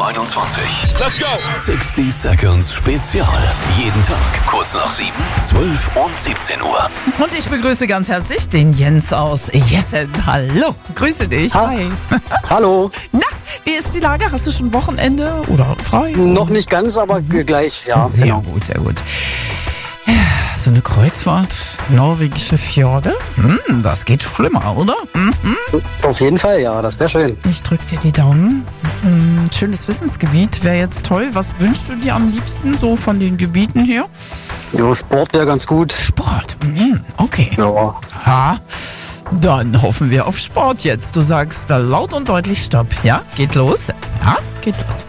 21. Let's go! 60 Seconds Spezial. Jeden Tag kurz nach 7, 12 und 17 Uhr. Und ich begrüße ganz herzlich den Jens aus Jessen. Hallo, grüße dich. Hi. Hallo. Na, wie ist die Lage? Hast du schon Wochenende oder frei? Noch nicht ganz, aber gleich, ja. Sehr Genau. gut, sehr gut. Ja, so eine Kreuzfahrt, norwegische Fjorde, das geht schlimmer, oder? Auf jeden Fall, ja, das wäre schön. Ich drück dir die Daumen. Schönes Wissensgebiet, wäre jetzt toll. Was wünschst du dir am liebsten so von den Gebieten her? Jo, Sport wäre ganz gut. Sport, okay. Ja. Ha, dann hoffen wir auf Sport jetzt. Du sagst da laut und deutlich Stopp. Ja, geht los. Ja, geht los.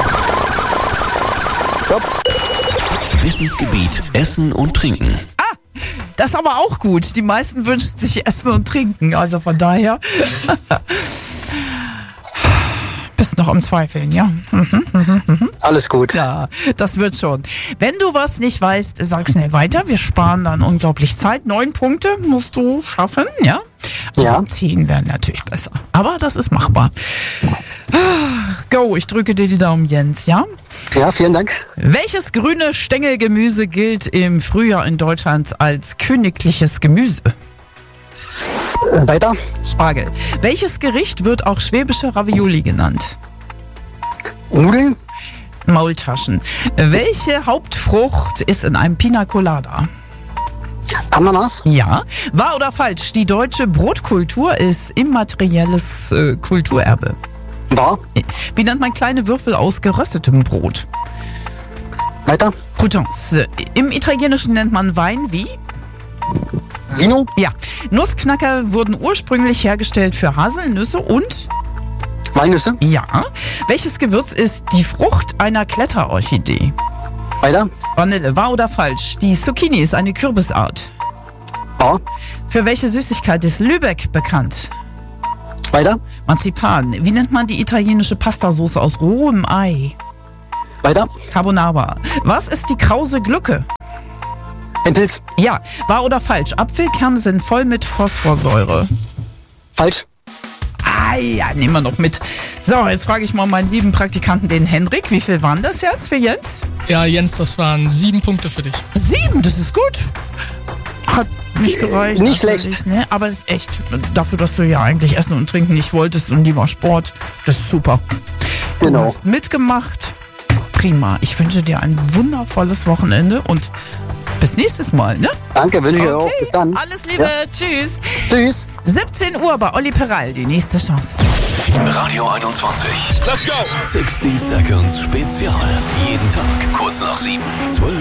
Wissensgebiet Essen und Trinken. Das ist aber auch gut. Die meisten wünschen sich Essen und Trinken. Also von daher bist noch am Zweifeln, ja? Alles gut. Ja, das wird schon. Wenn du was nicht weißt, sag schnell weiter. Wir sparen dann unglaublich Zeit. 9 Punkte musst du schaffen, ja? Also Ja. 10 wären natürlich besser. Aber das ist machbar. Go, ich drücke dir die Daumen, Jens, ja? Ja, vielen Dank. Welches grüne Stängelgemüse gilt im Frühjahr in Deutschland als königliches Gemüse? Weiter. Spargel. Welches Gericht wird auch schwäbische Ravioli genannt? Nudeln. Maultaschen. Welche Hauptfrucht ist in einem Pina Colada? Ananas. Ja. Wahr oder falsch? Die deutsche Brotkultur ist immaterielles Kulturerbe. Wahr. Wie nennt man kleine Würfel aus geröstetem Brot? Weiter. Croutons. Im Italienischen nennt man Wein wie? Vino. Ja. Nussknacker wurden ursprünglich hergestellt für Haselnüsse und? Walnüsse. Ja. Welches Gewürz ist die Frucht einer Kletterorchidee? Weiter. Vanille. Wahr oder falsch? Die Zucchini ist eine Kürbisart. Wahr. Für welche Süßigkeit ist Lübeck bekannt? Weiter. Marzipan. Wie nennt man die italienische Pastasauce aus rohem Ei? Weiter. Carbonara. Was ist die krause Glucke? Ein Pilz. Ja. Wahr oder falsch? Apfelkerne sind voll mit Phosphorsäure. Falsch. Ah ja, nehmen wir noch mit. So, jetzt frage ich mal meinen lieben Praktikanten, den Henrik. Wie viel waren das jetzt für Jens? Ja, Jens, das waren 7 Punkte für dich. 7, das ist gut. Hat nicht gereicht. Nicht natürlich, schlecht. Ne? Aber das ist echt, dafür, dass du ja eigentlich Essen und Trinken nicht wolltest und lieber Sport, das ist super. Du Genau. hast mitgemacht. Prima. Ich wünsche dir ein wundervolles Wochenende und bis nächstes Mal, ne? Danke, wünsche ich dir auch. Bis dann. Alles Liebe. Ja. Tschüss. Tschüss. 17 Uhr bei Olli Peral, die nächste Chance. Radio 21. Let's go! 60 Seconds Spezial. Jeden Tag kurz nach 7, 12